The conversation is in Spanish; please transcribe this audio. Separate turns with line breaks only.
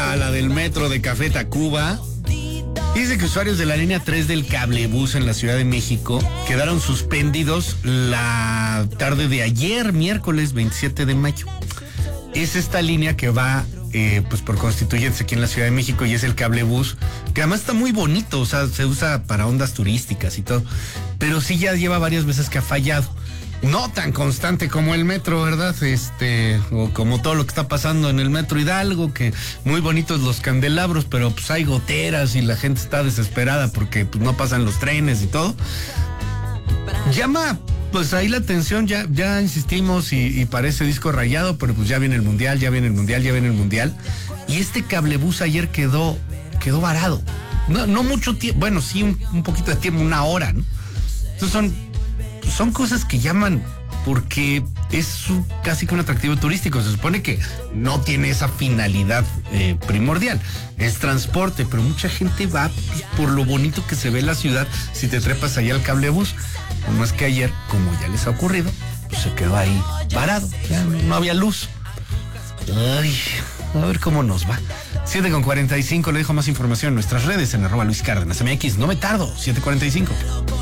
a la del metro de Café Tacuba. Dice que usuarios de la línea 3 del cablebús en la Ciudad de México quedaron suspendidos la tarde de ayer, miércoles 27 de mayo. Es esta línea que va pues por Constituyentes aquí en la Ciudad de México y es el cablebús, que además está muy bonito, o sea, se usa para ondas turísticas y todo, pero sí ya lleva varias veces que ha fallado. No tan constante como el metro, ¿verdad? O como todo lo que está pasando en el metro Hidalgo, que muy bonitos los candelabros, pero pues hay goteras y la gente está desesperada porque pues no pasan los trenes y todo. Llama pues ahí la atención, ya insistimos y parece disco rayado, pero pues ya viene el mundial. Y este cablebús ayer quedó varado. No mucho tiempo, bueno, sí un poquito de tiempo, una hora, ¿no? Entonces son cosas que llaman porque es casi que un atractivo turístico. Se supone que no tiene esa finalidad primordial, es transporte, pero mucha gente va pues, por lo bonito que se ve la ciudad si te trepas allá al cablebús. No es que ayer, como ya les ha ocurrido, pues se quedó ahí parado, ya no había luz. Ay, a ver cómo nos va. 7:45, le dejo más información en nuestras redes en @Luis Cárdenas MX. No me tardo, 7:45.